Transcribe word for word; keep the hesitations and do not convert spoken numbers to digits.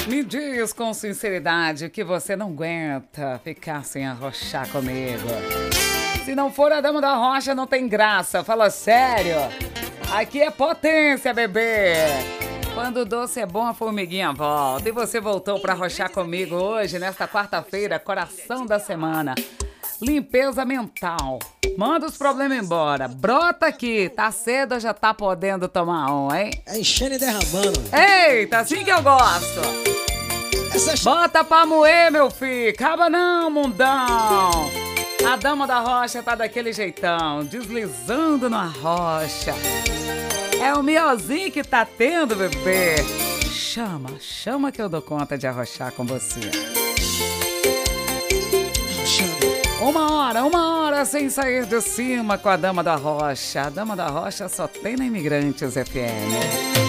Me diz com sinceridade que você não aguenta ficar sem arrochar comigo. Se não for a Dama da Rocha, não tem graça. Fala sério. Aqui é potência, bebê. Quando o doce é bom, a formiguinha volta. E você voltou pra arrochar comigo hoje, nesta quarta-feira, coração da semana. Limpeza mental. Manda os problemas embora. Brota aqui. Tá cedo ou já tá podendo tomar um, hein? É enchendo e derramando. Eita, assim que eu gosto. Essa... Bota pra moer, meu filho. Acaba não, mundão. A Dama da Rocha tá daquele jeitão, deslizando na rocha. É o miozinho que tá tendo, bebê. Chama, chama que eu dou conta de arrochar com você. Uma hora, uma hora sem sair de cima com a Dama da Rocha. A Dama da Rocha só tem na Imigrantes F M.